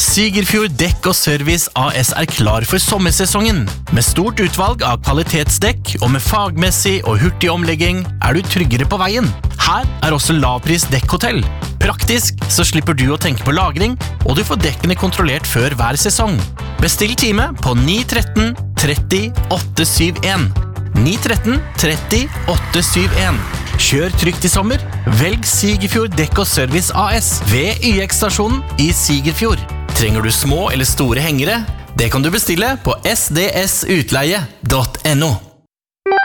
Sigerfjord Dekk og Service AS klar for sommersesongen. Med stort utvalg av kvalitetsdekk og med fagmessig og hurtig omlegging du tryggere på veien. Her også lavpris dekkhotell. Praktisk så slipper du å tenke på lagring, og du får dekkene kontrollert før hver sesong. Bestill time på 913 30 871. 913 30 871. Kjør trygt i sommer. Velg Sigerfjord Dekk og Service AS ved YX-stasjonen i Sigerfjord. Trenger du små eller store hengere? Det kan du bestille på sdsutleie.no.